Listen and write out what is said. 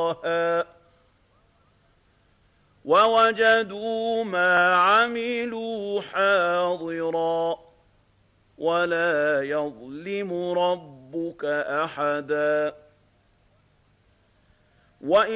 طغاها ووجدوا ما عملوا حاضرا ولا يظلم ربك أحدا